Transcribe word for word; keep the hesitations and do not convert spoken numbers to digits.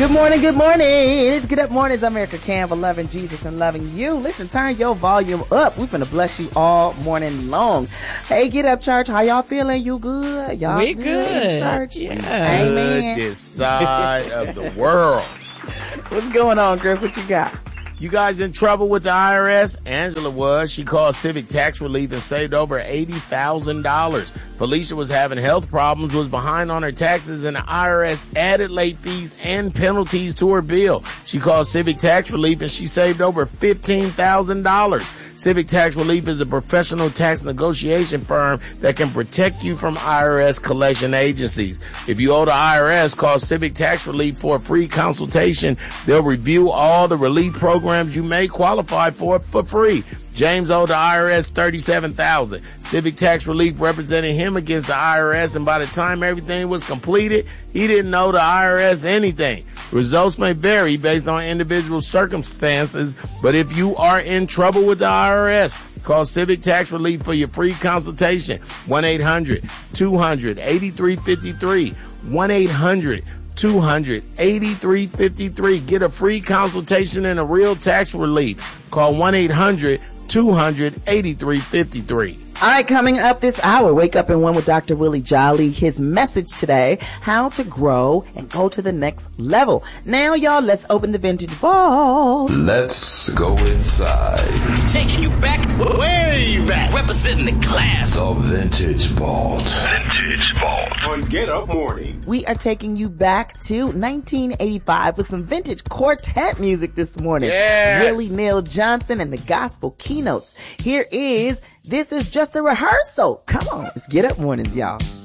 Good morning, good morning. It's Get Up Mornings. I'm Erica Campbell, loving Jesus and loving you. Listen, turn your volume up. We're finna bless you all morning long. Hey, Get Up Church, how y'all feeling? You good? Y'all we good, good. in church? Yeah. Amen. Good this side of the world. What's going on, Griff? What you got? You guys in trouble with the I R S? Angela was. She called Civic Tax Relief and saved over eighty thousand dollars. Felicia was having health problems, was behind on her taxes, and the I R S added late fees and penalties to her bill. She called Civic Tax Relief and she saved over fifteen thousand dollars. Civic Tax Relief is a professional tax negotiation firm that can protect you from I R S collection agencies. If you owe the I R S, call Civic Tax Relief for a free consultation. They'll review all the relief programs you may qualify for for free. James owed the I R S thirty-seven thousand dollars. Civic Tax Relief represented him against the I R S, and by the time everything was completed, he didn't owe the I R S anything. Results may vary based on individual circumstances, but if you are in trouble with the I R S, call Civic Tax Relief for your free consultation. one eight hundred two hundred eighty-three fifty-three. one eight hundred two hundred eighty-three fifty-three. Get a free consultation and a real tax relief. Call one eight hundred two hundred eighty-three fifty-three. All right, coming up this hour, Wake Up and One with Doctor Willie Jolly. His message today, how to grow and go to the next level. Now, y'all, let's open the vintage vault. Let's go inside. Taking you back, Way back. representing the class. The Vintage Vault. Vintage Vault. On Get Up Morning. We are taking you back to nineteen eighty-five with some vintage quartet music this morning. Yes. Willie Neal Johnson and the Gospel Keynotes. Here is This Is Just a Rehearsal. Come on, let's Get Up Mornings, y'all.